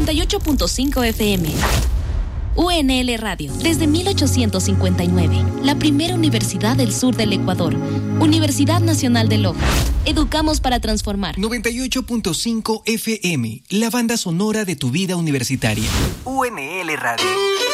98.5 FM. UNL Radio, desde 1859, la primera universidad del sur del Ecuador. Universidad Nacional de Loja. Educamos para transformar. 98.5 FM, la banda sonora de tu vida universitaria. UNL Radio.